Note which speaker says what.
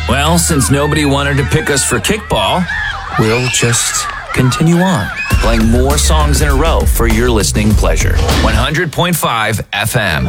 Speaker 1: Well, since nobody wanted to pick us for kickball, we'll just continue on, playing more songs in a row for your listening pleasure. 100.5 FM.